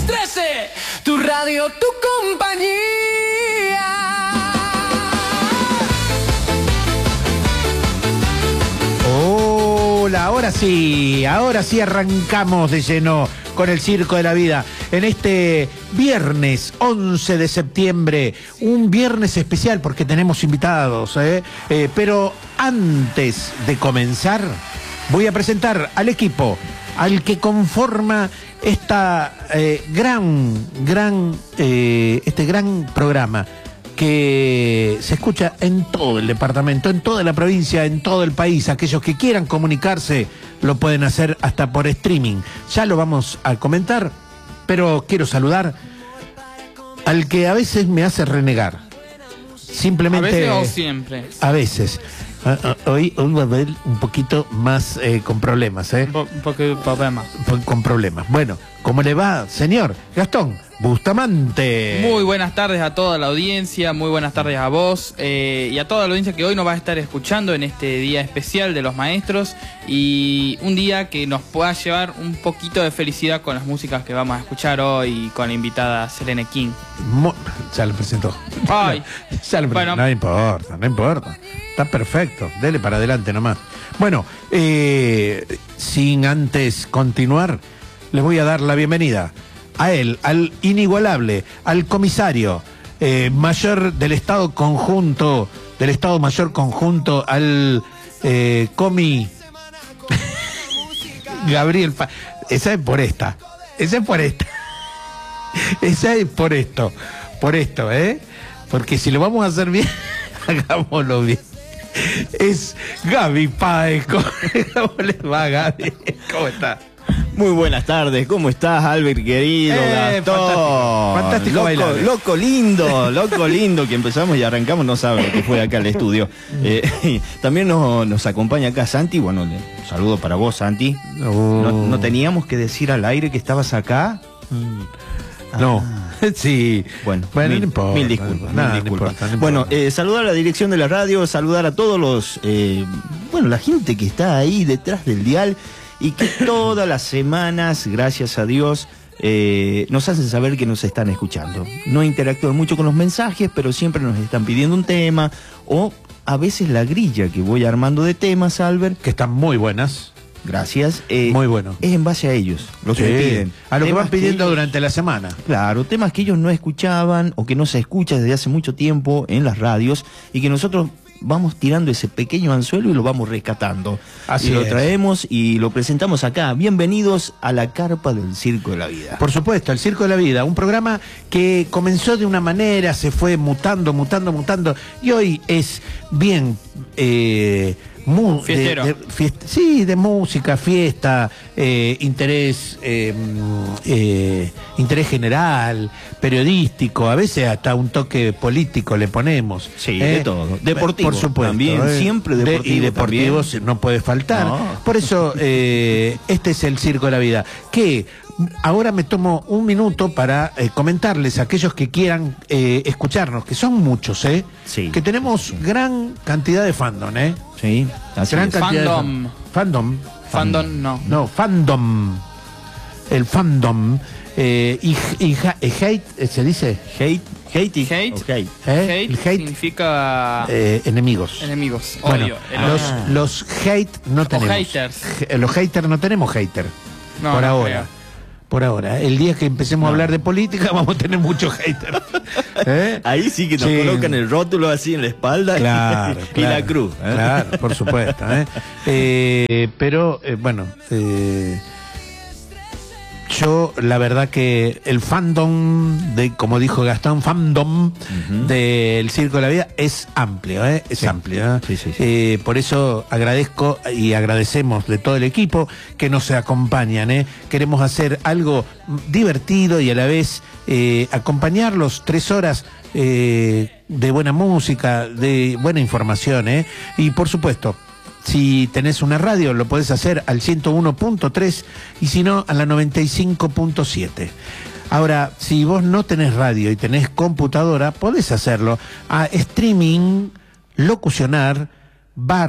1013, tu radio, tu compañía. Hola, ahora sí arrancamos de lleno con el Circo de la Vida en este viernes 11 de septiembre, un viernes especial porque tenemos invitados, pero antes de comenzar voy a presentar al equipo, al que conforma esta gran programa que se escucha en todo el departamento, en toda la provincia, en todo el país. Aquellos que quieran comunicarse lo pueden hacer hasta por streaming. Ya lo vamos a comentar, pero quiero saludar al que a veces me hace renegar. Simplemente... ¿A veces o siempre? A veces. Hoy va a haber un poquito más con problemas, ¿eh? Un poco de problemas. Con problemas. Bueno, ¿cómo le va, señor Gastón Bustamante? Muy buenas tardes a toda la audiencia, muy buenas tardes a vos y a toda la audiencia que hoy nos va a estar escuchando en este día especial de los maestros y un día que nos pueda llevar un poquito de felicidad con las músicas que vamos a escuchar hoy con la invitada Selene King. Ya lo presentó. Ay, ya lo presentó. Bueno. No importa. Está perfecto. Dele para adelante nomás. Bueno, sin antes continuar, les voy a dar la bienvenida a él, al inigualable, al comisario mayor del Estado Conjunto, al comi Gabriel esa es por esto, porque si lo vamos a hacer bien, hagámoslo bien. Es Gaby Páez. ¿Cómo le va, Gaby? ¿Cómo está? Muy buenas tardes, ¿cómo estás, Albert, querido? Gastón. Fantástico bailar. Loco lindo, que empezamos y arrancamos, no sabe lo que fue acá al estudio. También nos acompaña acá Santi, bueno, un saludo para vos, Santi. ¿No teníamos que decir al aire que estabas acá? No. Sí. Bueno, no importa. Mil disculpas. No importa. Bueno, saludar a la dirección de la radio, saludar a todos los, la gente que está ahí detrás del dial y que todas las semanas, gracias a Dios, nos hacen saber que nos están escuchando. No interactúan mucho con los mensajes, pero siempre nos están pidiendo un tema o a veces la grilla que voy armando de temas, Albert. Que están muy buenas. Gracias. Muy bueno. Es en base a ellos, lo que me piden. A lo que van pidiendo durante la semana. Claro, temas que ellos no escuchaban o que no se escucha desde hace mucho tiempo en las radios y que nosotros vamos tirando ese pequeño anzuelo y lo vamos rescatando. Así lo es. Traemos y lo presentamos acá. Bienvenidos a la carpa del Circo de la Vida. Por supuesto, el Circo de la Vida, un programa que comenzó de una manera, se fue mutando y hoy es bien... fiestero. De música, fiesta, interés interés general, periodístico, a veces hasta un toque político le ponemos. Sí, de todo. Deportivo. Por supuesto. También, siempre deportivo. Y deportivo también. no puede faltar. No. Por eso, este es el Circo de la Vida. Que ahora me tomo un minuto para comentarles a aquellos que quieran escucharnos, que son muchos, Sí. que tenemos gran cantidad de fandom, Sí, así gran es. cantidad Fandom. de Fandom no. No, fandom. El fandom. Y hate, ¿se dice? Hate. Hate El hate significa enemigos. enemigos, Bueno, odio. los hate no tenemos. haters. Los haters no tenemos hater. No, por no ahora. creo. Por ahora. El día que empecemos a hablar de política vamos a tener muchos haters. Ahí sí que nos colocan el rótulo así en la espalda Claro, y la cruz. Claro, por supuesto. Pero, yo, la verdad que el fandom, como dijo Gastón, fandom del Circo de la Vida es amplio, es amplio. Sí. Por eso agradezco y agradecemos de todo el equipo que nos acompañan. Queremos hacer algo divertido y a la vez acompañarlos 3 horas de buena música, de buena información. Y por supuesto, si tenés una radio, lo podés hacer al 101.3 y si no, a la 95.7. Ahora, si vos no tenés radio y tenés computadora, podés hacerlo a streaming, locucionar,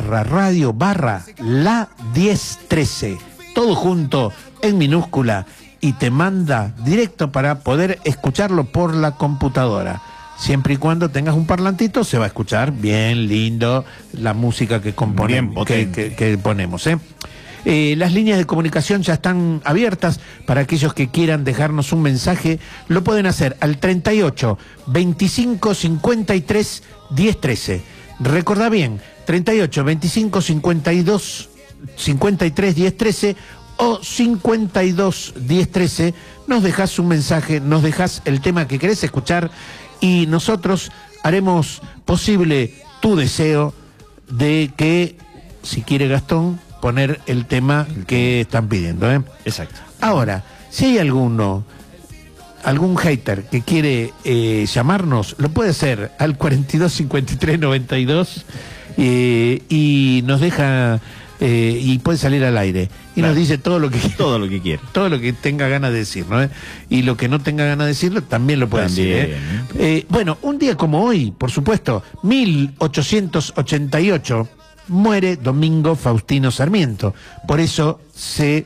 /radio/la 1013. Todo junto, en minúscula, y te manda directo para poder escucharlo por la computadora. Siempre y cuando tengas un parlantito, se va a escuchar bien lindo la música que componemos, que ponemos, ¿eh? Las líneas de comunicación ya están abiertas para aquellos que quieran dejarnos un mensaje. Lo pueden hacer al 38 25 53 10 13. Recordá bien, 38 25 52 53 10 13 o 52 10 13. Nos dejás un mensaje, nos dejás el tema que querés escuchar y nosotros haremos posible tu deseo de que, si quiere Gastón, poner el tema que están pidiendo, ¿eh? Exacto. Ahora, si hay algún hater que quiere llamarnos, lo puede hacer al 42 53 92 y nos deja y puede salir al aire y claro, nos dice todo lo que quiere, todo lo que tenga ganas de decir, ¿no? Y lo que no tenga ganas de decirlo también lo puede decir, ¿eh? Bueno, un día como hoy, por supuesto, 1888 muere Domingo Faustino Sarmiento. Por eso se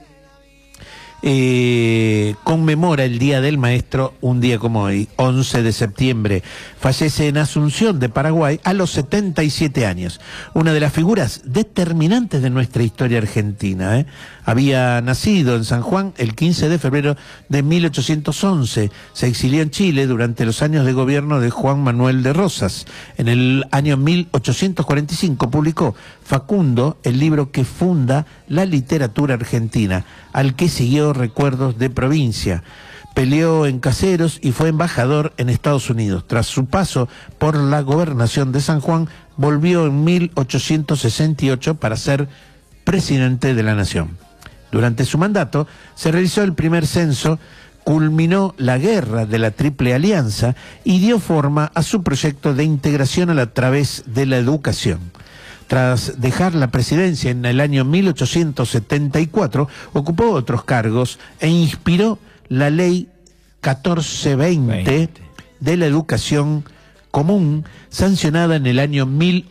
conmemora el Día del Maestro un día como hoy, 11 de septiembre. Fallece en Asunción de Paraguay a los 77 años. Una de las figuras determinantes de nuestra historia argentina, ¿eh? Había nacido en San Juan el 15 de febrero de 1811. Se exilió en Chile durante los años de gobierno de Juan Manuel de Rosas. En el año 1845 publicó Facundo, el libro que funda la literatura argentina, al que siguió Recuerdos de Provincia. Peleó en Caseros y fue embajador en Estados Unidos. Tras su paso por la gobernación de San Juan, volvió en 1868 para ser presidente de la Nación. Durante su mandato se realizó el primer censo, culminó la guerra de la Triple Alianza y dio forma a su proyecto de integración a través de la educación. Tras dejar la presidencia en el año 1874, ocupó otros cargos e inspiró la ley 1420 de la educación común, sancionada en el año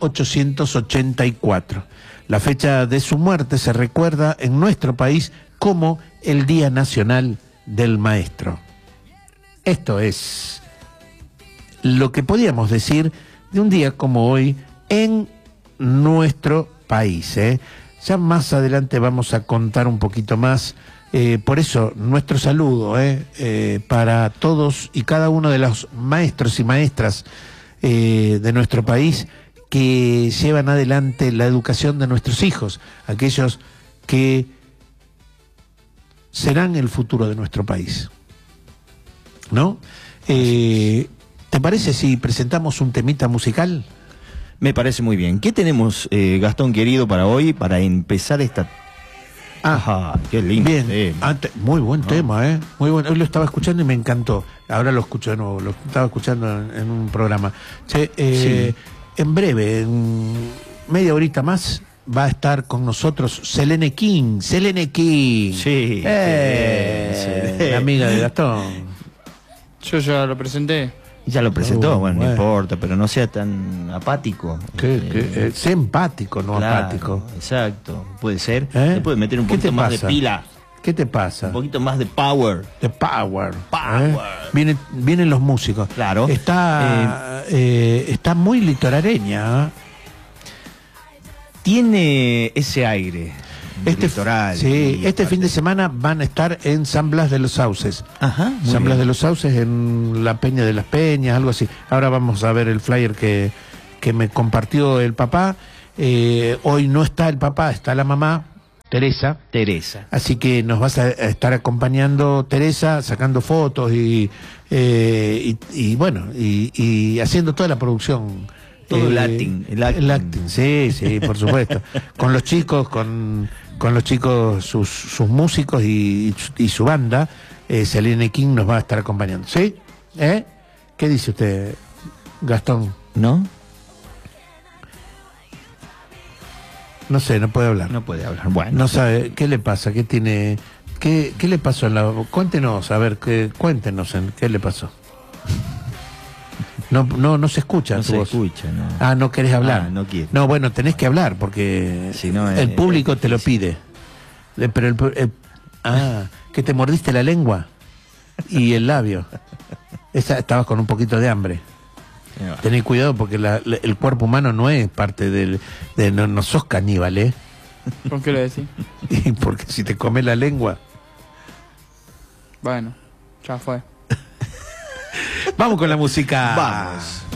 1884. La fecha de su muerte se recuerda en nuestro país como el Día Nacional del Maestro. Esto es lo que podíamos decir de un día como hoy en nuestro país, ¿eh? Ya más adelante vamos a contar un poquito más. Por eso, nuestro saludo para todos y cada uno de los maestros y maestras de nuestro país que llevan adelante la educación de nuestros hijos, aquellos que serán el futuro de nuestro país, ¿no? ¿Te parece si presentamos un temita musical? Me parece muy bien. ¿Qué tenemos, Gastón querido, para hoy, para empezar esta... Ajá, qué lindo. Bien, muy buen tema, ¿eh? Muy bueno. Hoy lo estaba escuchando y me encantó. Ahora lo escucho de nuevo, lo estaba escuchando en un programa. Sí. En breve, en media horita más, va a estar con nosotros Selene King. Sí. La amiga de Gastón. Yo ya lo presenté. Ya lo presentó, bueno, no importa, pero no sea tan apático. Sé empático, no claro, apático. Exacto, puede ser. ¿Eh? Puede meter un poquito más de pila. ¿Qué te pasa? Un poquito más de power. De power. Vienen los músicos. Claro. Está muy litorareña. Tiene ese aire. Litoral. Sí, este fin de semana van a estar en San Blas de los Sauces. Ajá. San Blas de los Sauces, en la Peña de las Peñas, algo así. Ahora vamos a ver el flyer que me compartió el papá. Hoy no está el papá, está la mamá, Teresa. Así que nos vas a estar acompañando, Teresa, sacando fotos y bueno, y haciendo toda la producción. Todo el acting. Sí, por supuesto. Con los chicos, con los chicos, sus músicos y su banda, Selene King nos va a estar acompañando. ¿Sí? ¿Qué dice usted, Gastón? ¿No? No sé, no puede hablar. No puede hablar. Bueno. No sabe, ¿qué le pasa? ¿Qué tiene? ¿Qué le pasó en la... Cuéntenos, a ver, cuéntenos qué le pasó. No se escucha. No se escucha, no. Ah, no querés hablar. No quiero. No, bueno, tenés que hablar porque si no, el público te lo pide. Pero que te mordiste la lengua y el labio. Estabas con un poquito de hambre. Tened cuidado porque el cuerpo humano no es parte no sos caníbal, ¿eh? ¿Con qué lo decís? Y porque si te comes la lengua. Bueno, ya fue. Vamos con la música. Vamos.